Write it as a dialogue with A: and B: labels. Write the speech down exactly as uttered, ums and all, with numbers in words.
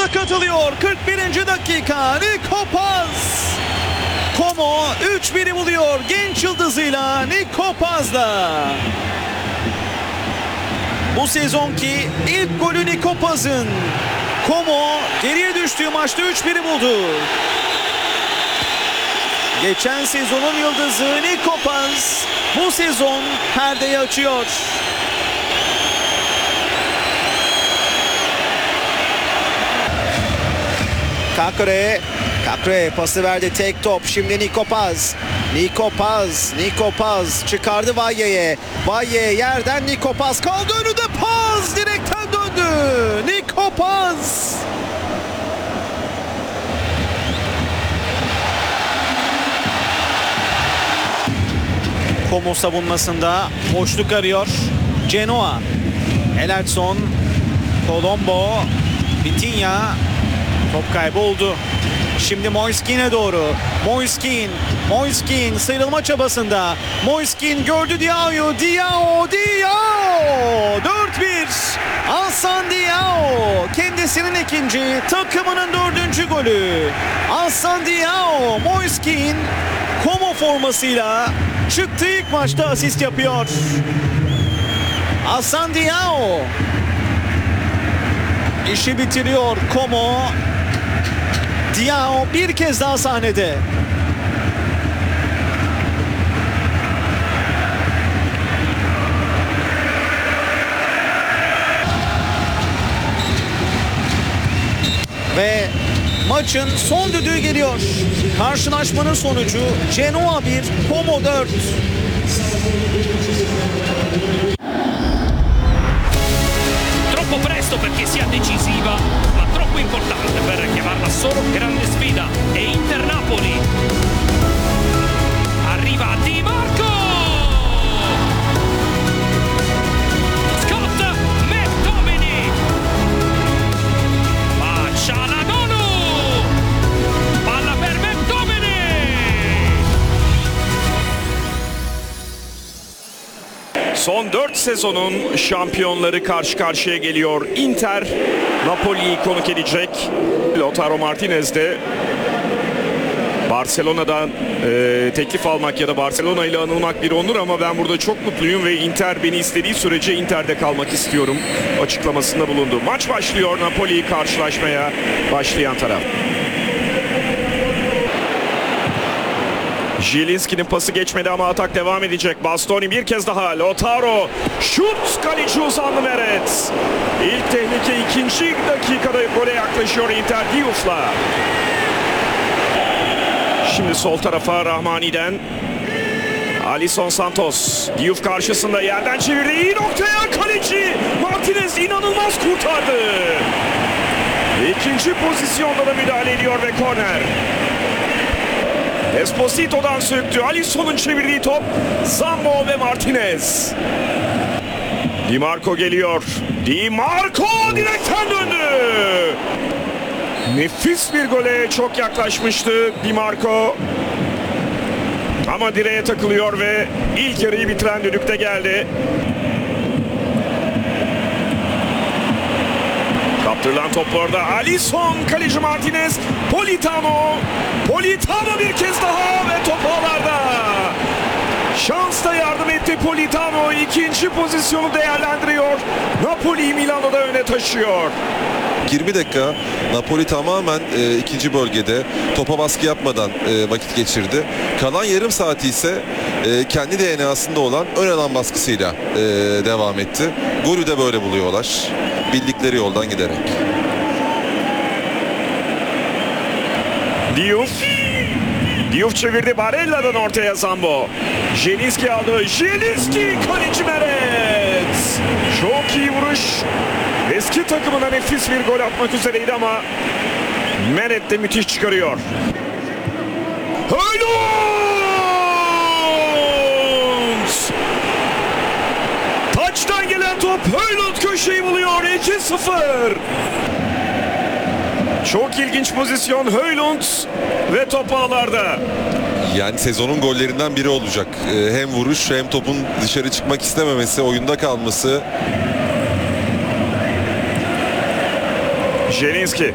A: Aramıza katılıyor. kırk birinci dakika. Nico Paz. Como üç biri buluyor genç yıldızıyla Nico Paz'la. Bu sezonki ilk golü Nico Paz'ın. Como geriye düştüğü maçta üç biri buldu. Geçen sezonun yıldızı Nico Paz bu sezon perdeyi açıyor. Kakre, Kakre pası verdi, tek top. Şimdi Nico Paz. Nico Paz, Nico Paz çıkardı Valle'ye. Valle yerden Nico Paz kaldı önünde, Paz direkten döndü. Nico Paz. Como savunmasında boşluk arıyor. Genoa. Elerson, Colombo, Vitinha. Top kaybı oldu. Şimdi Moiskin'e doğru. Moiskin, Moiskin sıyrılma çabasında. Moiskin gördü Diao'yu. Diao, Diao. dört bir. Hasan Diao. Kendisinin ikinci, takımının dördüncü golü. Hasan Diao, Moiskin Como formasıyla çıktığı ilk maçta asist yapıyor. Hasan Diao işi bitiriyor. Como, Diao bir kez daha sahnede. Ve maçın son düdüğü geliyor. Karşılaşmanın sonucu Genoa bir, Como dört.
B: Troppo presto perché sia decisiva, ma troppo importante per chiamarla solo grande sfida. E Inter Napoli. Arriva Di Marco! Scott McTominay! Va Çalhanoğlu! Palla per McTominay!
C: Son dört sezonun şampiyonları karşı karşıya geliyor. Inter Napoli'yi konuk edecek. Lautaro Martinez de Barcelona'dan e, teklif almak ya da Barcelona ile anılmak bir onur ama ben burada çok mutluyum ve Inter beni istediği sürece Inter'de kalmak istiyorum açıklamasında bulundu. Maç başlıyor, Napoli'yi karşılaşmaya başlayan taraf. Zielinski'nin pası geçmedi ama atak devam edecek. Bastoni bir kez daha. Lautaro. Şut. Kaleci uzandı Meret. İlk tehlike ikinci dakikada gole yaklaşıyor Inter Diouf'la. Şimdi sol tarafa Rahmani'den. Alisson Santos. Diouf karşısında yerden çevirdi. İyi noktaya kaleci. Martinez inanılmaz kurtardı. İkinci pozisyonda da müdahale ediyor ve korner. Esposito'dan söktü. Alisson'un çevirdiği top. Zambo ve Martinez. Di Marco geliyor. Di Marco direkten döndü. Nefis bir gole çok yaklaşmıştı Di Marco. Ama direğe takılıyor ve ilk yarıyı bitiren düdükte geldi. Kaptırılan toplarda Alisson, kaleci Martinez, Politano. Politano bir kez daha ve top ağlarda. Şans da yardım etti Politano. İkinci pozisyonu değerlendiriyor. Napoli Milano'da öne taşıyor.
D: yirmi dakika Napoli tamamen e, ikinci bölgede topa baskı yapmadan e, vakit geçirdi. Kalan yarım saati ise e, kendi D N A'sında olan ön alan baskısıyla e, devam etti. Golü de böyle buluyorlar. Bildikleri yoldan giderek.
C: Diouf. Diouf çevirdi, Barella'dan ortaya Zambo. Zielinski aldı. Zielinski, kaleci Meret. Çok iyi vuruş. Eski takımına nefis bir gol atmak üzereydi ama Meret de müthiş çıkarıyor. Højlund! Taçtan gelen top, Højlund köşeyi buluyor. iki sıfır. Çok ilginç pozisyon, Højlund ve top ağlarda.
D: Yani sezonun gollerinden biri olacak. E, hem vuruş hem topun dışarı çıkmak istememesi, oyunda kalması.
C: Zielinski.